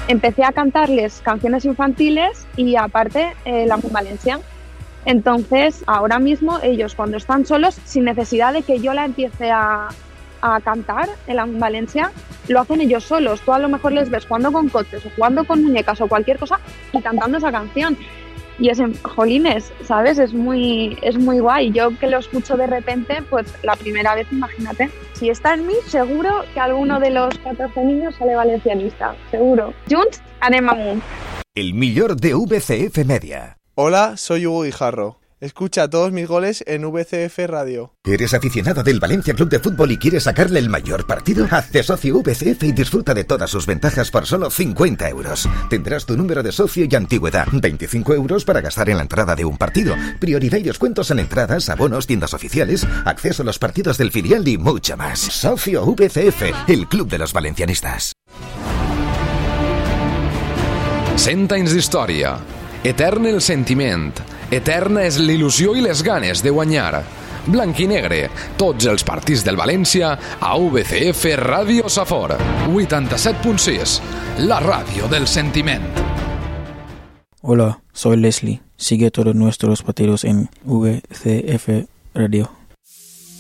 empecé a cantarles canciones infantiles y aparte la Valencia. Entonces, ahora mismo ellos cuando están solos, sin necesidad de que yo la empiece a cantar en la Valencia, lo hacen ellos solos. Tú a lo mejor les ves jugando con coches o jugando con muñecas o cualquier cosa y cantando esa canción. Y es en jolines, ¿sabes? Es muy guay. Yo que lo escucho de repente, pues la primera vez, imagínate. Si está en mí, seguro que alguno de los 14 niños sale valencianista. Seguro. Junts anem amunt. El millor de VCF Media. Hola, soy Hugo Guijarro. Escucha todos mis goles en VCF Radio. ¿Eres aficionado del Valencia Club de Fútbol y quieres sacarle el mayor partido? Hazte socio VCF y disfruta de todas sus ventajas por solo 50 euros. Tendrás tu número de socio y antigüedad. 25 euros para gastar en la entrada de un partido. Prioridad y descuentos en entradas, abonos, tiendas oficiales, acceso a los partidos del filial y mucho más. Socio VCF, el club de los valencianistas. 100 anys d'història. Etern el sentiment. Eterna és l'il·lusió i les ganes de guanyar. Blanc i negre, tots els partits del València a VCF Ràdio Safor. 87.6, la radio del sentiment. Hola, soy Leslie. Sigue todos nuestros partidos en VCF Radio.